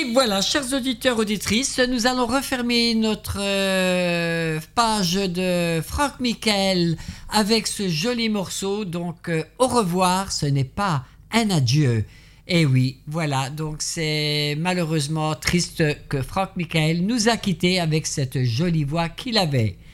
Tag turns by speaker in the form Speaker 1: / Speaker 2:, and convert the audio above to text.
Speaker 1: voilà, chers auditeurs, auditrices, nous allons refermer notre page de Franck Michael avec ce joli morceau. Donc, au revoir, ce n'est pas un adieu. Et oui, voilà, donc c'est malheureusement triste que Franck Michael nous a quittés avec cette jolie voix qu'il avait.